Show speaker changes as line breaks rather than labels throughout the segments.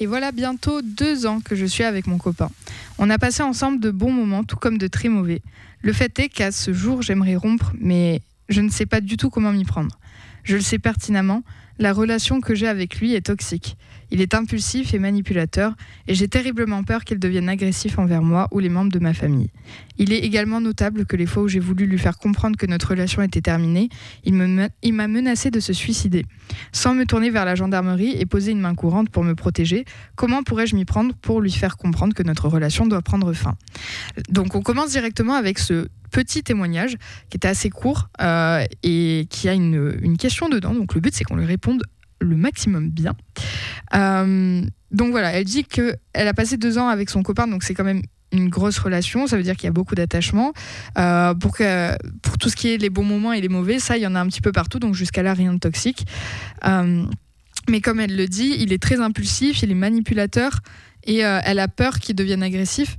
Et voilà bientôt 2 ans que je suis avec mon copain. On a passé ensemble de bons moments, tout comme de très mauvais. Le fait est qu'à ce jour, j'aimerais rompre, mais je ne sais pas du tout comment m'y prendre. Je le sais pertinemment, la relation que j'ai avec lui est toxique. Il est impulsif et manipulateur, et j'ai terriblement peur qu'il devienne agressif envers moi ou les membres de ma famille. Il est également notable que les fois où j'ai voulu lui faire comprendre que notre relation était terminée, il m'a menacé de se suicider. Sans me tourner vers la gendarmerie et poser une main courante pour me protéger, comment pourrais-je m'y prendre pour lui faire comprendre que notre relation doit prendre fin ? Donc on commence directement avec ce petit témoignage qui était assez court et qui a une question dedans. Donc le but, c'est qu'on lui réponde le maximum bien. Donc voilà, elle dit qu'elle a passé 2 ans avec son copain, donc c'est quand même une grosse relation, ça veut dire qu'il y a beaucoup d'attachement. Pour tout ce qui est les bons moments et les mauvais, ça, il y en a un petit peu partout, donc jusqu'à là, rien de toxique. Mais comme elle le dit, il est très impulsif, il est manipulateur, et elle a peur qu'il devienne agressif,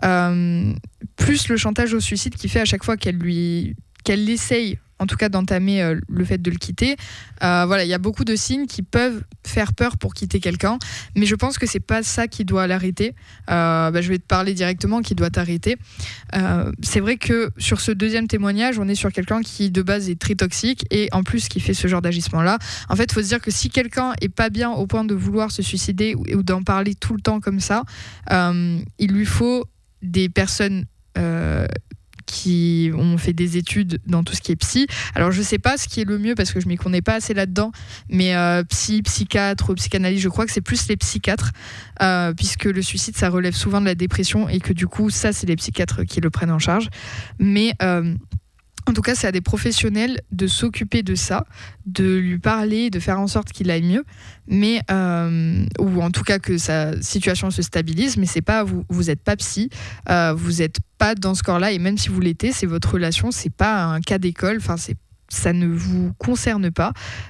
plus le chantage au suicide qu'il fait à chaque fois qu'elle essaye, en tout cas d'entamer le fait de le quitter. Voilà, il y a beaucoup de signes qui peuvent faire peur pour quitter quelqu'un, mais je pense que c'est pas ça qui doit l'arrêter. Je vais te parler directement qui doit t'arrêter. C'est vrai que sur ce deuxième témoignage, on est sur quelqu'un qui de base est très toxique et en plus qui fait ce genre d'agissement-là. En fait, il faut se dire que si quelqu'un est pas bien au point de vouloir se suicider ou d'en parler tout le temps comme ça, il lui faut des personnes qui ont fait des études dans tout ce qui est psy. Alors je sais pas ce qui est le mieux parce que je m'y connais pas assez là-dedans, mais psychiatre ou psychanalyse, je crois que c'est plus les psychiatres, puisque le suicide ça relève souvent de la dépression et que du coup ça c'est les psychiatres qui le prennent en charge. Mais en tout cas, c'est à des professionnels de s'occuper de ça, de lui parler, de faire en sorte qu'il aille mieux, mais ou en tout cas que sa situation se stabilise. Mais c'est pas vous êtes pas psy, vous êtes pas dans ce corps-là, et même si vous l'étiez, c'est votre relation, c'est pas un cas d'école. Enfin, ça ne vous concerne pas,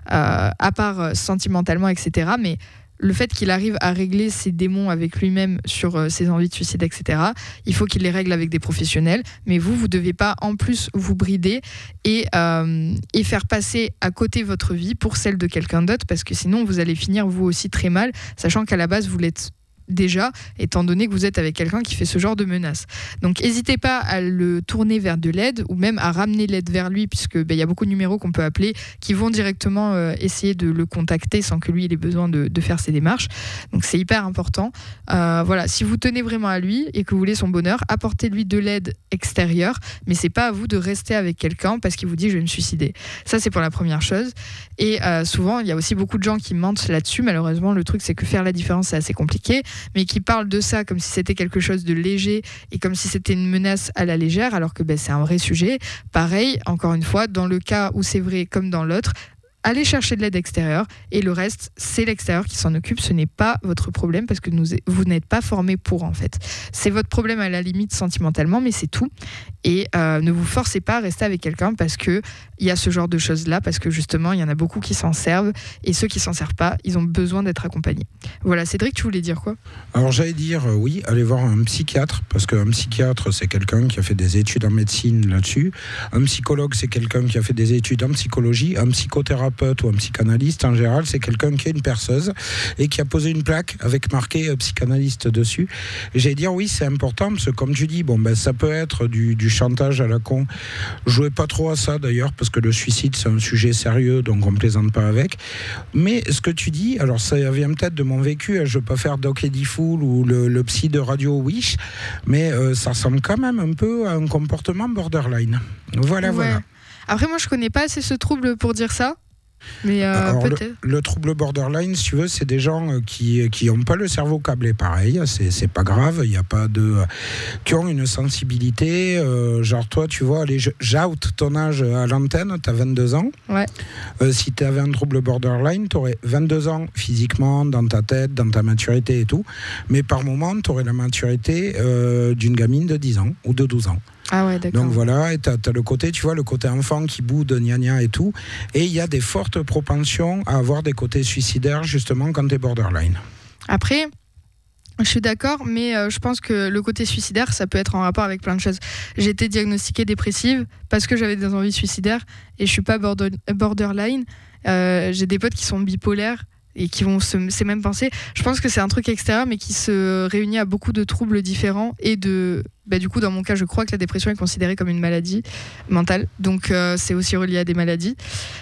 à part sentimentalement, etc. Mais le fait qu'il arrive à régler ses démons avec lui-même sur ses envies de suicide, etc., il faut qu'il les règle avec des professionnels. Mais vous ne devez pas en plus vous brider et faire passer à côté votre vie pour celle de quelqu'un d'autre, parce que sinon vous allez finir vous aussi très mal, sachant qu'à la base vous l'êtes déjà, étant donné que vous êtes avec quelqu'un qui fait ce genre de menaces. Donc n'hésitez pas à le tourner vers de l'aide ou même à ramener l'aide vers lui, puisque y a beaucoup de numéros qu'on peut appeler qui vont directement essayer de le contacter sans que lui il ait besoin de faire ses démarches. Donc c'est hyper important. Voilà, si vous tenez vraiment à lui et que vous voulez son bonheur, apportez-lui de l'aide extérieure, mais c'est pas à vous de rester avec quelqu'un parce qu'il vous dit je vais me suicider. Ça c'est pour la première chose. Et souvent il y a aussi beaucoup de gens qui mentent là-dessus. Malheureusement le truc c'est que faire la différence c'est assez compliqué, mais qui parlent de ça comme si c'était quelque chose de léger et comme si c'était une menace à la légère, alors que c'est un vrai sujet. Pareil, encore une fois, dans le cas où c'est vrai comme dans l'autre, allez chercher de l'aide extérieure et le reste, c'est l'extérieur qui s'en occupe. Ce n'est pas votre problème parce que vous n'êtes pas formé pour, en fait. C'est votre problème à la limite sentimentalement, mais c'est tout. Et ne vous forcez pas à rester avec quelqu'un parce qu'il y a ce genre de choses-là, parce que justement, il y en a beaucoup qui s'en servent et ceux qui s'en servent pas, ils ont besoin d'être accompagnés. Voilà, Cédric, tu voulais dire quoi ?
Alors j'allais dire oui, allez voir un psychiatre, parce qu'un psychiatre, c'est quelqu'un qui a fait des études en médecine là-dessus. Un psychologue, c'est quelqu'un qui a fait des études en psychologie. Un psychothérapeute ou un psychanalyste, en général, c'est quelqu'un qui est une perceuse et qui a posé une plaque avec marqué psychanalyste dessus. Et j'allais dire oui, c'est important, parce que comme tu dis, ça peut être du chantage à la con. Jouez pas trop à ça d'ailleurs, parce que le suicide, c'est un sujet sérieux, donc on plaisante pas avec. Mais ce que tu dis, alors ça vient peut-être de mon vécu, je veux pas faire Doc Eddie Fool ou le psy de Radio Wish, mais ça ressemble quand même un peu à un comportement borderline. Voilà, ouais. Voilà.
Après, moi, je connais pas assez ce trouble pour dire ça. Mais peut-être.
Le trouble borderline, si tu veux, c'est des gens qui n'ont pas le cerveau câblé pareil, c'est pas grave, il y a pas de qui ont une sensibilité, genre toi tu vois, allez, j'out ton âge à l'antenne, t'as 22 ans.
Ouais.
Si tu avais un trouble borderline, t'aurais 22 ans physiquement, dans ta tête, dans ta maturité et tout, mais par moment t'aurais la maturité d'une gamine de 10 ans ou de 12 ans.
Ah ouais, d'accord.
Donc voilà, et t'as le côté, tu vois, le côté enfant qui boude, gna gna et tout. Et il y a des fortes propensions à avoir des côtés suicidaires, justement, quand t'es borderline.
Après, je suis d'accord, mais je pense que le côté suicidaire, ça peut être en rapport avec plein de choses. J'ai été diagnostiquée dépressive parce que j'avais des envies suicidaires et je suis pas borderline. J'ai des potes qui sont bipolaires. et qui vont ces mêmes pensées. Je pense que c'est un truc extérieur, mais qui se réunit à beaucoup de troubles différents et du coup, dans mon cas, je crois que la dépression est considérée comme une maladie mentale, donc c'est aussi relié à des maladies.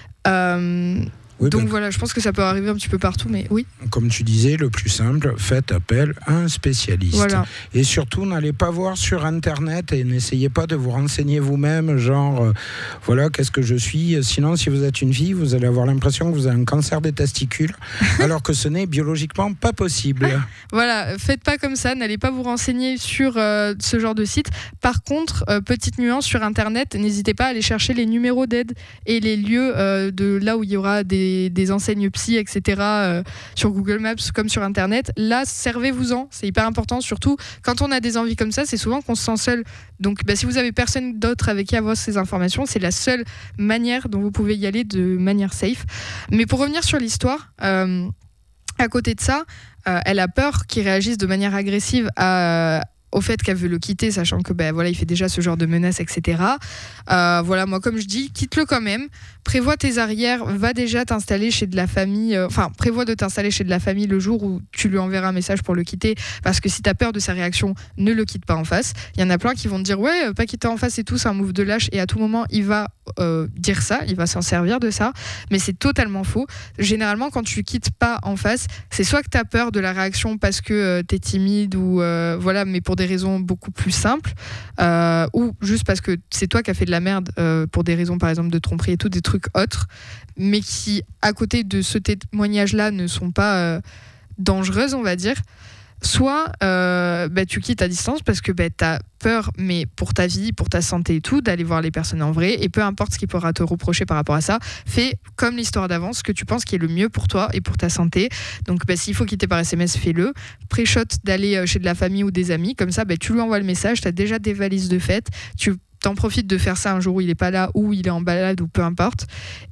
Donc voilà, je pense que ça peut arriver un petit peu partout, mais oui.
Comme tu disais, le plus simple, faites appel à un spécialiste.
Voilà.
Et surtout, n'allez pas voir sur Internet et n'essayez pas de vous renseigner vous-même, genre, voilà, qu'est-ce que je suis. Sinon, si vous êtes une fille, vous allez avoir l'impression que vous avez un cancer des testicules, alors que ce n'est biologiquement pas possible.
Voilà, faites pas comme ça, n'allez pas vous renseigner sur ce genre de site. Par contre, petite nuance, sur Internet, n'hésitez pas à aller chercher les numéros d'aide et les lieux de là où il y aura des enseignes psy, etc. Sur Google Maps comme sur Internet. Là, servez-vous-en, c'est hyper important, surtout quand on a des envies comme ça, c'est souvent qu'on se sent seul. Donc si vous avez personne d'autre avec qui avoir ces informations, c'est la seule manière dont vous pouvez y aller de manière safe. Mais pour revenir sur l'histoire, à côté de ça, elle a peur qu'il réagisse de manière agressive au fait qu'elle veut le quitter, sachant que voilà, il fait déjà ce genre de menaces, etc. Voilà, moi, comme je dis, quitte-le quand même. Prévois tes arrières, va déjà t'installer chez de la famille. Prévois de t'installer chez de la famille le jour où tu lui enverras un message pour le quitter. Parce que si t'as peur de sa réaction, ne le quitte pas en face. Il y en a plein qui vont te dire ouais, pas quitter en face et tout, c'est un move de lâche. Et à tout moment, il va dire ça, il va s'en servir de ça. Mais c'est totalement faux. Généralement, quand tu quittes pas en face, c'est soit que t'as peur de la réaction parce que t'es timide ou voilà, mais pour des raisons beaucoup plus simples, ou juste parce que c'est toi qui as fait de la merde pour des raisons par exemple de tromperie et tout, des trucs autres, mais qui à côté de ce témoignage-là ne sont pas dangereuses, on va dire. Soit tu quittes à distance parce que t'as peur, mais pour ta vie, pour ta santé et tout, d'aller voir les personnes en vrai, et peu importe ce qu'il pourra te reprocher par rapport à ça, fais comme l'histoire d'avant, ce que tu penses qui est le mieux pour toi et pour ta santé. Donc s'il faut quitter par SMS, fais-le. Pré-shot d'aller chez de la famille ou des amis, comme ça tu lui envoies le message, tu as déjà des valises de fête, tu t'en profites de faire ça un jour où il est pas là, ou il est en balade, ou peu importe,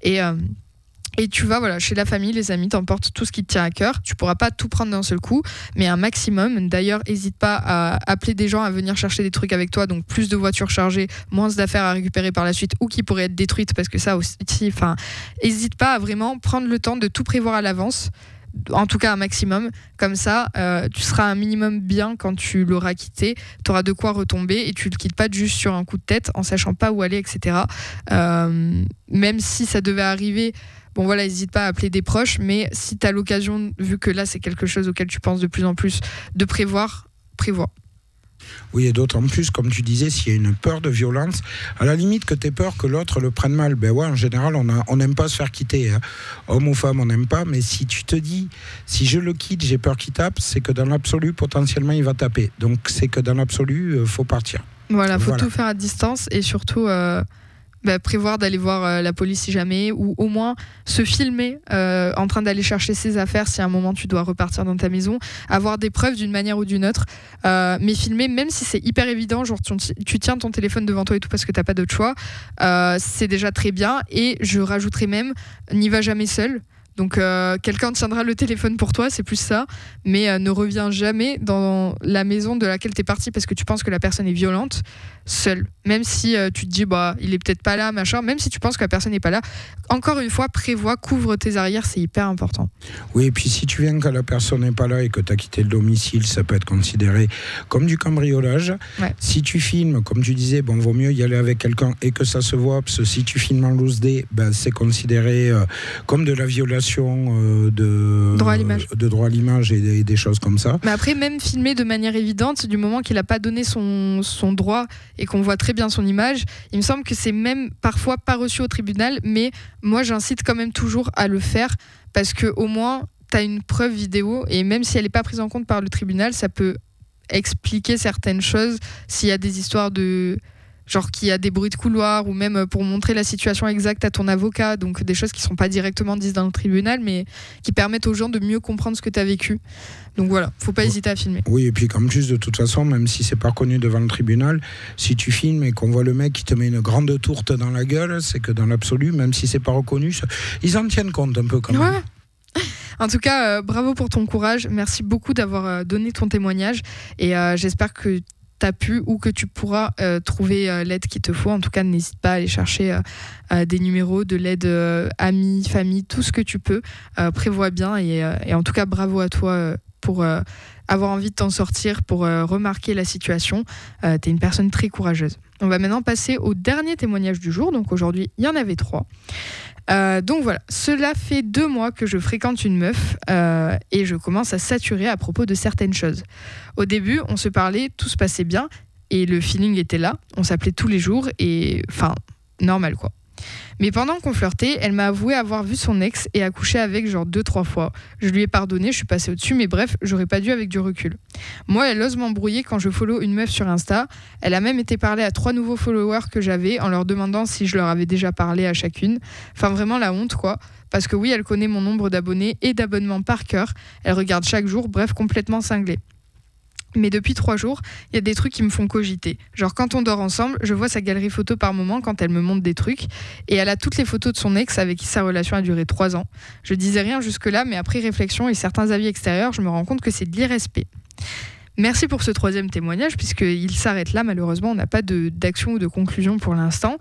et tu vas chez la famille, les amis, t'emportes tout ce qui te tient à cœur. Tu pourras pas tout prendre d'un seul coup, mais un maximum. D'ailleurs, n'hésite pas à appeler des gens à venir chercher des trucs avec toi, donc plus de voitures chargées, moins d'affaires à récupérer par la suite ou qui pourraient être détruites, parce que ça aussi, n'hésite pas à vraiment prendre le temps de tout prévoir à l'avance. En tout cas un maximum, comme ça tu seras un minimum bien quand tu l'auras quitté, tu auras de quoi retomber et tu le quittes pas juste sur un coup de tête en sachant pas où aller, etc. Même si ça devait arriver, n'hésite pas à appeler des proches, mais si tu as l'occasion, vu que là c'est quelque chose auquel tu penses de plus en plus, de prévois.
Oui, et d'autant plus, comme tu disais, s'il y a une peur de violence, à la limite que tu aies peur que l'autre le prenne mal. En général, on n'aime pas se faire quitter. Hein. Homme ou femme, on n'aime pas. Mais si tu te dis, si je le quitte, j'ai peur qu'il tape, c'est que dans l'absolu, potentiellement, il va taper. Donc, c'est que dans l'absolu, faut partir.
Voilà, faut tout faire à distance et surtout prévoir d'aller voir la police si jamais, ou au moins se filmer en train d'aller chercher ses affaires si à un moment tu dois repartir dans ta maison, avoir des preuves d'une manière ou d'une autre, mais filmer même si c'est hyper évident, genre tu tiens ton téléphone devant toi et tout parce que t'as pas d'autre choix, c'est déjà très bien. Et je rajouterais même, n'y va jamais seul. Donc quelqu'un tiendra le téléphone pour toi, c'est plus ça, mais ne reviens jamais dans la maison de laquelle tu es parti parce que tu penses que la personne est violente, seul. Même si tu te dis, il est peut-être pas là, machin, même si tu penses que la personne n'est pas là, encore une fois, prévois, couvre tes arrières, c'est hyper important.
Oui, et puis si tu viens que la personne n'est pas là et que tu as quitté le domicile, ça peut être considéré comme du cambriolage. Ouais. Si tu filmes, comme tu disais, vaut mieux y aller avec quelqu'un et que ça se voit, parce que si tu filmes en loose day, c'est considéré comme de la violation de droit à l'image et des choses comme ça.
Mais après, même filmer de manière évidente, du moment qu'il n'a pas donné son droit et qu'on voit très bien son image, il me semble que c'est même parfois pas reçu au tribunal, mais moi j'incite quand même toujours à le faire parce qu'au moins tu as une preuve vidéo et même si elle n'est pas prise en compte par le tribunal, ça peut expliquer certaines choses s'il y a des histoires de... genre qu'il y a des bruits de couloir ou même pour montrer la situation exacte à ton avocat, donc des choses qui ne sont pas directement dites dans le tribunal mais qui permettent aux gens de mieux comprendre ce que tu as vécu. Donc voilà, faut pas hésiter à filmer.
Oui, et puis comme plus de toute façon, même si c'est pas reconnu devant le tribunal, si tu filmes et qu'on voit le mec qui te met une grande tourte dans la gueule, c'est que dans l'absolu, même si c'est pas reconnu, ils en tiennent compte un peu quand même.
Ouais. En tout cas, bravo pour ton courage, merci beaucoup d'avoir donné ton témoignage et j'espère que t'as pu ou que tu pourras trouver l'aide qu'il te faut. En tout cas, n'hésite pas à aller chercher des numéros, de l'aide amis, famille, tout ce que tu peux. Prévois bien et en tout cas, bravo à toi pour avoir envie de t'en sortir, pour remarquer la situation. T'es une personne très courageuse. On va maintenant passer au dernier témoignage du jour. Donc aujourd'hui, il y en avait 3. Donc voilà, cela fait 2 mois que je fréquente une meuf et je commence à saturer à propos de certaines choses. Au début, on se parlait, tout se passait bien et le feeling était là. On s'appelait tous les jours et enfin, normal quoi. Mais pendant qu'on flirtait, elle m'a avoué avoir vu son ex et a couché avec genre 2-3 fois. Je lui ai pardonné, je suis passée au-dessus, mais bref, j'aurais pas dû avec du recul. Moi, elle ose m'embrouiller quand je follow une meuf sur Insta. Elle a même été parler à 3 nouveaux followers que j'avais en leur demandant si je leur avais déjà parlé à chacune. Enfin, vraiment la honte, quoi. Parce que oui, elle connaît mon nombre d'abonnés et d'abonnements par cœur. Elle regarde chaque jour, bref, complètement cinglée. Mais depuis 3 jours, il y a des trucs qui me font cogiter. Genre quand on dort ensemble, je vois sa galerie photo par moment quand elle me montre des trucs. Et elle a toutes les photos de son ex avec qui sa relation a duré 3 ans. Je disais rien jusque-là, mais après réflexion et certains avis extérieurs, je me rends compte que c'est de l'irrespect. Merci pour ce 3e témoignage, puisqu'il s'arrête là, malheureusement, on n'a pas d'action ou de conclusion pour l'instant.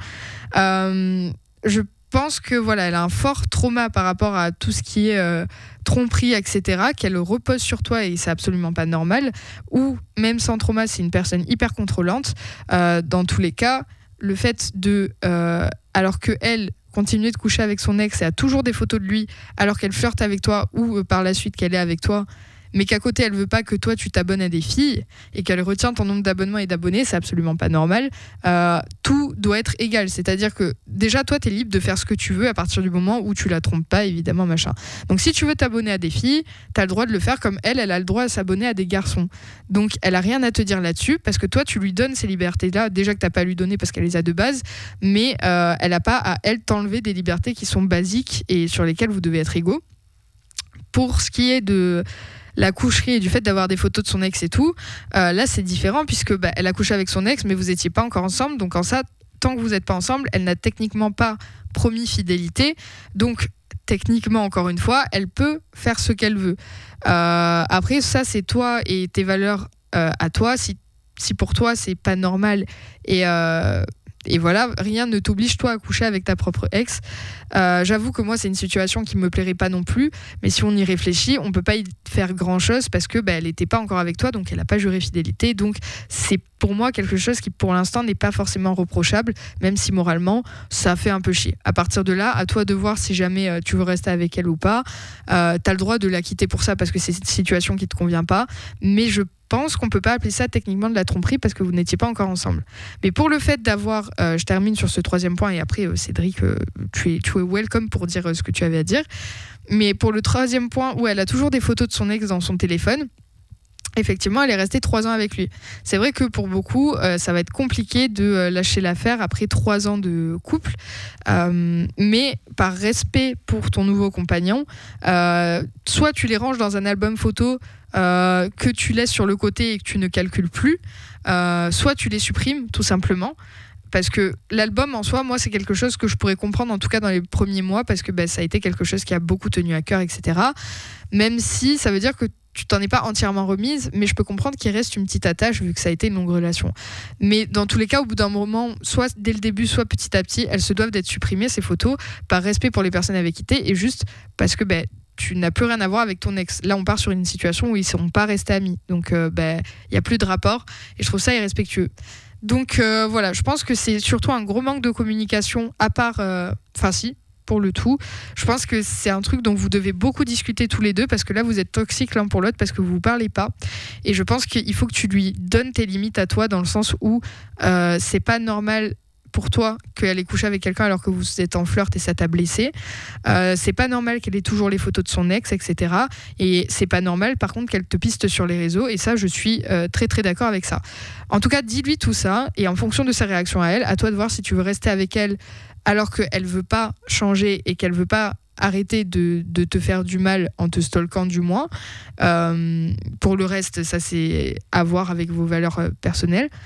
Je pense que voilà, elle a un fort trauma par rapport à tout ce qui est tromperie, etc., qu'elle repose sur toi et c'est absolument pas normal. Ou même sans trauma, c'est une personne hyper contrôlante. Dans tous les cas, le fait de, alors que elle continue de coucher avec son ex et a toujours des photos de lui, alors qu'elle flirte avec toi ou par la suite qu'elle est avec toi, mais qu'à côté elle veut pas que toi tu t'abonnes à des filles et qu'elle retient ton nombre d'abonnements et d'abonnés, c'est absolument pas normal. Tout doit être égal, c'est-à-dire que déjà toi t'es libre de faire ce que tu veux à partir du moment où tu la trompes pas, évidemment, machin. Donc si tu veux t'abonner à des filles, t'as le droit de le faire comme elle a le droit à s'abonner à des garçons. Donc elle a rien à te dire là-dessus parce que toi tu lui donnes ces libertés-là, déjà que t'as pas à lui donner parce qu'elle les a de base, mais elle a pas à elle t'enlever des libertés qui sont basiques et sur lesquelles vous devez être égaux. Pour ce qui est de la coucherie et du fait d'avoir des photos de son ex et tout, là c'est différent puisque elle a couché avec son ex mais vous n'étiez pas encore ensemble, donc en ça, tant que vous n'êtes pas ensemble, elle n'a techniquement pas promis fidélité, donc techniquement, encore une fois, elle peut faire ce qu'elle veut. Après ça c'est toi et tes valeurs à toi, si pour toi c'est pas normal et voilà, rien ne t'oblige toi à coucher avec ta propre ex. J'avoue que moi c'est une situation qui me plairait pas non plus, mais si on y réfléchit, on peut pas y faire grand chose parce que elle était pas encore avec toi, donc elle a pas juré fidélité, donc c'est pour moi quelque chose qui pour l'instant n'est pas forcément reprochable, même si moralement ça fait un peu chier. À partir de là, à toi de voir si jamais tu veux rester avec elle ou pas. T'as le droit de la quitter pour ça parce que c'est une situation qui te convient pas, mais je pense qu'on peut pas appeler ça techniquement de la tromperie parce que vous n'étiez pas encore ensemble. Mais pour le fait d'avoir, je termine sur ce 3e point et après Cédric, tu es welcome pour dire ce que tu avais à dire. Mais pour le 3e point où elle a toujours des photos de son ex dans son téléphone, effectivement, elle est restée 3 ans avec lui. C'est vrai que pour beaucoup, ça va être compliqué de lâcher l'affaire après 3 ans de couple. Mais par respect pour ton nouveau compagnon, soit tu les ranges dans un album photo que tu laisses sur le côté et que tu ne calcules plus, soit tu les supprimes tout simplement. Parce que l'album en soi, moi c'est quelque chose que je pourrais comprendre en tout cas dans les premiers mois parce que ça a été quelque chose qui a beaucoup tenu à cœur, etc. Même si ça veut dire que tu t'en es pas entièrement remise, mais je peux comprendre qu'il reste une petite attache vu que ça a été une longue relation. Mais dans tous les cas, au bout d'un moment, soit dès le début, soit petit à petit, elles se doivent d'être supprimées, ces photos, par respect pour les personnes avec qui t'es et juste parce que tu n'as plus rien à voir avec ton ex. Là, on part sur une situation où ils ne seront pas restés amis. Donc, il n'y a plus de rapport et je trouve ça irrespectueux. Donc, voilà, je pense que c'est surtout un gros manque de communication à part... pour le tout. Je pense que c'est un truc dont vous devez beaucoup discuter tous les deux parce que là, vous êtes toxiques l'un pour l'autre parce que vous vous parlez pas. Et je pense qu'il faut que tu lui donnes tes limites à toi dans le sens où c'est pas normal pour toi qu'elle ait couché avec quelqu'un alors que vous êtes en flirt et ça t'a blessé. C'est pas normal qu'elle ait toujours les photos de son ex, etc. Et c'est pas normal, par contre, qu'elle te piste sur les réseaux. Et ça, je suis très, très d'accord avec ça. En tout cas, dis-lui tout ça. Et en fonction de sa réaction à elle, à toi de voir si tu veux rester avec elle alors qu'elle veut pas changer et qu'elle veut pas arrêter de te faire du mal en te stalkant du moins. Pour le reste, ça, c'est à voir avec vos valeurs personnelles.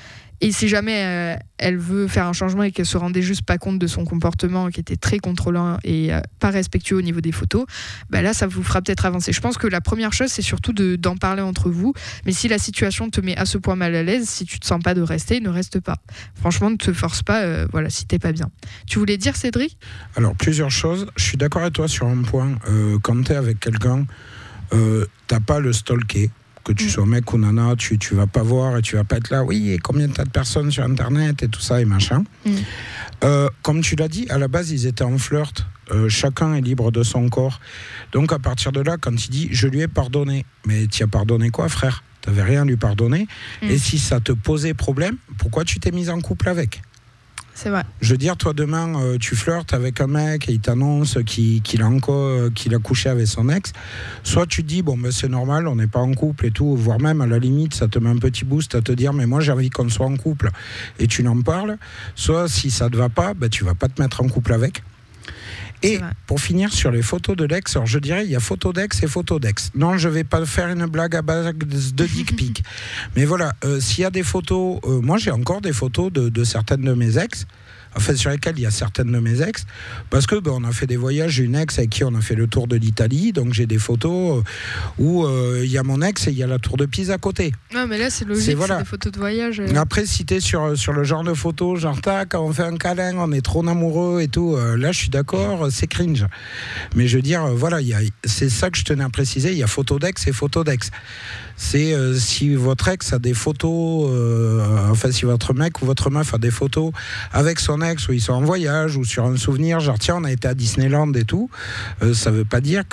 Et si jamais elle veut faire un changement et qu'elle se rendait juste pas compte de son comportement, qui était très contrôlant et pas respectueux au niveau des photos, là, ça vous fera peut-être avancer. Je pense que la première chose, c'est surtout d'en parler entre vous. Mais si la situation te met à ce point mal à l'aise, si tu te sens pas de rester, ne reste pas. Franchement, ne te force pas, si t'es pas bien. Tu voulais dire, Cédric ?
Alors, plusieurs choses. Je suis d'accord avec toi sur un point. Quand tu es avec quelqu'un, t'as pas le stalker. Que tu sois mec ou nana, tu vas pas voir et tu vas pas être là, oui, et combien de tas de personnes sur Internet et tout ça et machin. Comme tu l'as dit, à la base, ils étaient en flirt. Chacun est libre de son corps. Donc, à partir de là, quand il dit, je lui ai pardonné. Mais tu as pardonné quoi, frère ? Tu n'avais rien à lui pardonner. Et si ça te posait problème, pourquoi tu t'es mise en couple avec ?
C'est vrai.
Je veux dire, toi, demain, tu flirtes avec un mec et il t'annonce qu'il a couché avec son ex. Soit tu te dis, c'est normal, on n'est pas en couple et tout, voire même, à la limite, ça te met un petit boost à te dire, mais moi, j'ai envie qu'on soit en couple et tu n'en parles. Soit, si ça ne te va pas, tu ne vas pas te mettre en couple avec. Et pour finir sur les photos de l'ex, alors je dirais il y a photo d'ex et photo d'ex. Non, je ne vais pas faire une blague à base de dick pic. Mais voilà, s'il y a des photos, moi j'ai encore des photos de certaines de mes ex, enfin sur lesquelles il y a certaines de mes ex, parce que on a fait des voyages, j'ai une ex avec qui on a fait le tour de l'Italie, donc j'ai des photos où il y a mon ex et il y a la tour de Pise à côté.
Non mais là c'est logique, c'est des photos de voyage.
Après si t'es sur le genre de photos, genre quand on fait un câlin, on est trop amoureux et tout, là je suis d'accord, c'est cringe. Mais je veux dire, c'est ça que je tenais à préciser, il y a photo d'ex et photo d'ex. C'est si votre ex a des photos, si votre mec ou votre meuf a des photos avec son ex où ils sont en voyage ou sur un souvenir, genre tiens on a été à Disneyland et tout, ça veut dire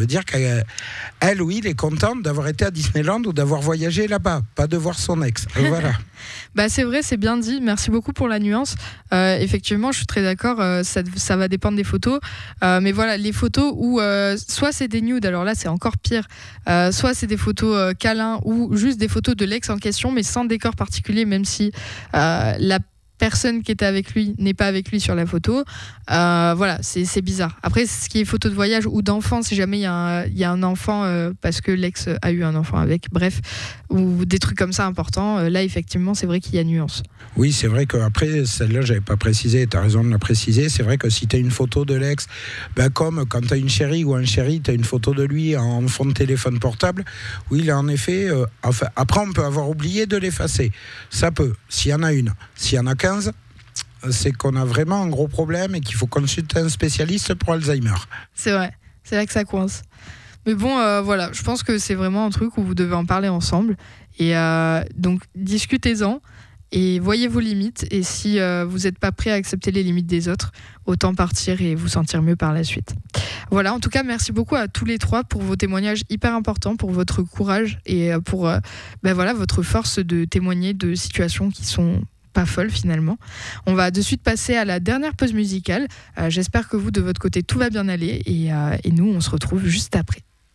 qu'elle ou il est contente d'avoir été à Disneyland ou d'avoir voyagé là-bas, pas de voir son ex. Voilà.
C'est vrai, c'est bien dit. Merci beaucoup pour la nuance. Effectivement, je suis très d'accord. Ça va dépendre des photos. Mais voilà, les photos où soit c'est des nudes, alors là c'est encore pire. Soit c'est des photos câlins ou juste des photos de l'ex en question, mais sans décor particulier, même si la personne qui était avec lui n'est pas avec lui sur la photo. C'est bizarre. Après, ce qui est photo de voyage ou d'enfant, si jamais il y a un enfant parce que l'ex a eu un enfant avec, bref, ou des trucs comme ça importants, là, effectivement, c'est vrai qu'il y a nuance.
Oui, c'est vrai qu'après, celle-là, j'avais pas précisé, tu as raison de la préciser. C'est vrai que si tu as une photo de l'ex, comme quand tu as une chérie ou un chéri, tu as une photo de lui en fond de téléphone portable, oui, là, en effet, après, on peut avoir oublié de l'effacer. Ça peut, s'il y en a une. S'il y en a 15, c'est qu'on a vraiment un gros problème et qu'il faut consulter un spécialiste pour Alzheimer.
C'est vrai, c'est là que ça coince. Mais bon, je pense que c'est vraiment un truc où vous devez en parler ensemble. Et donc, discutez-en et voyez vos limites. Et si vous n'êtes pas prêt à accepter les limites des autres, autant partir et vous sentir mieux par la suite. Voilà, en tout cas, merci beaucoup à tous les trois pour vos témoignages hyper importants, pour votre courage et pour votre force de témoigner de situations qui sont pas folle finalement. On va de suite passer à la dernière pause musicale. J'espère que vous, de votre côté, tout va bien aller et nous, on se retrouve juste après.